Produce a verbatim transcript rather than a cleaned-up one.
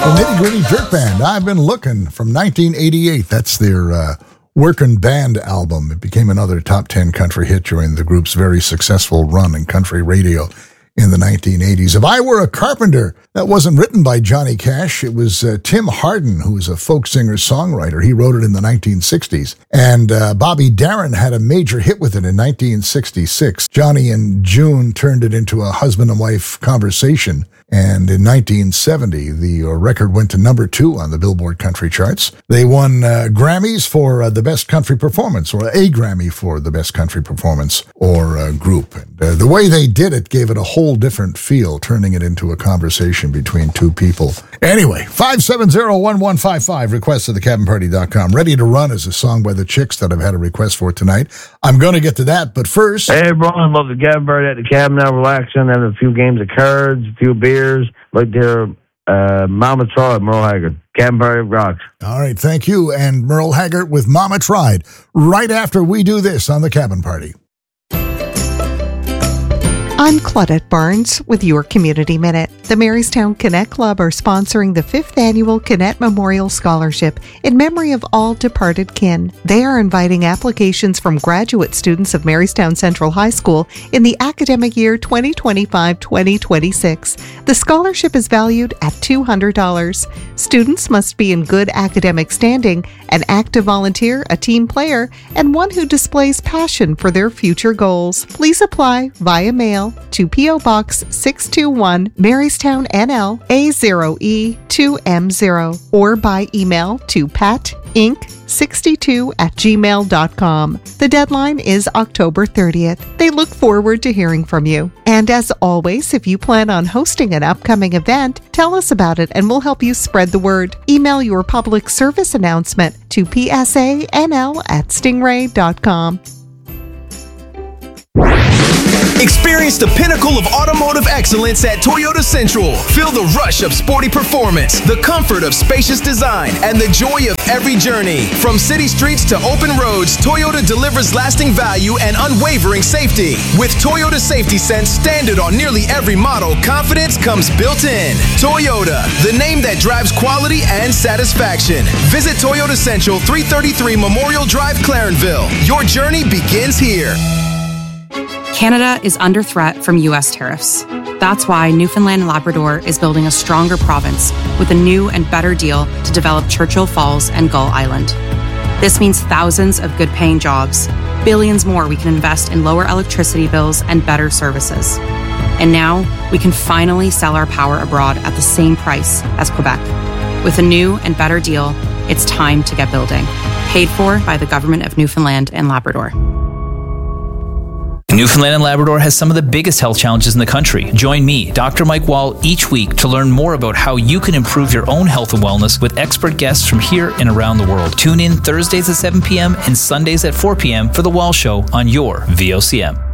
Nitty Gritty Dirt Band, I've Been Looking, from nineteen eighty-eight. That's their uh, Workin' Band album. It became another top ten country hit during the group's very successful run in country radio in the nineteen eighties. If I Were a Carpenter, that wasn't written by Johnny Cash. It was uh, Tim Hardin, who was a folk singer-songwriter. He wrote it in the nineteen sixties. And uh, Bobby Darin had a major hit with it in nineteen sixty-six. Johnny and June turned it into a husband and wife conversation. And in nineteen seventy, the uh, record went to number two on the Billboard country charts. They won uh, Grammys for uh, the best country performance, or a Grammy for the best country performance or uh, group. And uh, the way they did it gave it a whole different feel, turning it into a conversation between two people. Anyway, five seven zero, one one five five, request at the cabin party dot com. Ready to Run is a song by the Chicks that I've had a request for tonight. I'm going to get to that, but first... Hey, everyone, love the Cabin Party at the cabin now, relaxing, having a few games of cards, a few beers, like their uh, Mama Tried, Merle Haggard. Cabin Party rocks. All right, thank you. And Merle Haggard with Mama Tried, right after we do this on the Cabin Party. I'm Claudette Barnes with your Community Minute. The Marystown Connect Club are sponsoring the fifth annual Connect Memorial Scholarship in memory of all departed kin. They are inviting applications from graduate students of Marystown Central High School in the academic year twenty twenty-five twenty twenty-six. The scholarship is valued at two hundred dollars. Students must be in good academic standing, an active volunteer, a team player, and one who displays passion for their future goals. Please apply via mail to P O Box six two one, Marystown, N L, A zero E two M zero, or by email to pat inc sixty-two at gmail dot com. The deadline is October thirtieth. They look forward to hearing from you. And as always, if you plan on hosting an upcoming event, tell us about it and we'll help you spread the word. Email your public service announcement to p s a n l at stingray dot com. Experience the pinnacle of automotive excellence at Toyota Central. Feel the rush of sporty performance, the comfort of spacious design, and the joy of every journey. From city streets to open roads, Toyota delivers lasting value and unwavering safety. With Toyota Safety Sense standard on nearly every model, confidence comes built in. Toyota, the name that drives quality and satisfaction. Visit Toyota Central, three thirty-three Memorial Drive, Clarenville. Your journey begins here. Canada is under threat from U S tariffs. That's why Newfoundland and Labrador is building a stronger province with a new and better deal to develop Churchill Falls and Gull Island. This means thousands of good-paying jobs, billions more we can invest in lower electricity bills and better services. And now we can finally sell our power abroad at the same price as Quebec. With a new and better deal, it's time to get building. Paid for by the Government of Newfoundland and Labrador. Newfoundland and Labrador has some of the biggest health challenges in the country. Join me, Doctor Mike Wall, each week to learn more about how you can improve your own health and wellness with expert guests from here and around the world. Tune in Thursdays at seven p.m. and Sundays at four p.m. for The Wall Show on your V O C M.